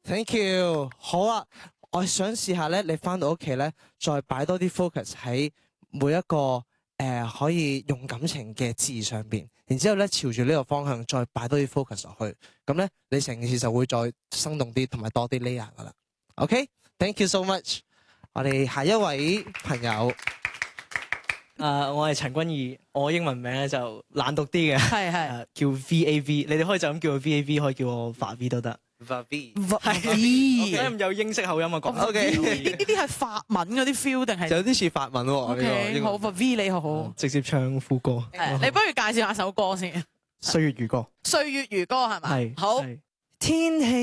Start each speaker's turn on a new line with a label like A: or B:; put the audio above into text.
A: Thank you。好啊，我想試下咧，你翻到屋企咧，再擺多啲 focus 喺每一個可以用感情嘅字上邊，然之後咧朝住呢個方向再擺多啲 focus 落去，咁咧你成件事就會再生動啲同埋多啲 layer 噶啦。OK，Thank you so much。我哋下一位朋友，
B: 我係陳君義，我英文名咧就懶讀啲嘅，
C: 係
B: 叫 VAV， 你哋可以就咁叫我 VAV， 可以叫我 Vav 都得。
A: Vavi，
B: 咁有英式口音啊，講。
A: OK，
C: 呢啲係法文嗰啲 feel 定係？
A: 有啲似法文喎。
C: OK， 好 ，V 你好。
B: 直接唱副歌。
C: 你不如介紹下首歌先。
B: 歲月如歌。
C: 歲月如歌係咪？
B: 係。
C: 好。
B: 天氣。